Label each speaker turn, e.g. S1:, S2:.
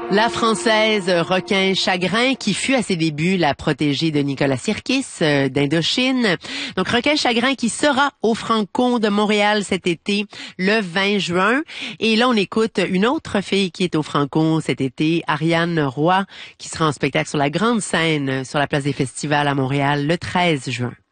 S1: La Française Requin Chagrin, qui fut à ses débuts la protégée de Nicolas Sirkis d'Indochine. Donc Requin Chagrin qui sera au Franco de Montréal cet été, le 20 juin. Et là, on écoute une autre fille qui est au Franco cet été, Ariane Roy, qui sera en spectacle sur la grande scène sur la place des Festivals à Montréal le 13 juin.